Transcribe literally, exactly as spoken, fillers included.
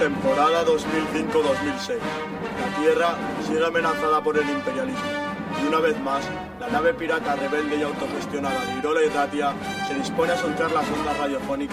Temporada dos mil cinco dos mil seis. La Tierra sigue amenazada por el imperialismo. Y una vez más, la nave pirata rebelde y autogestionada de Irola y Ratia se dispone a soltar las ondas radiofónicas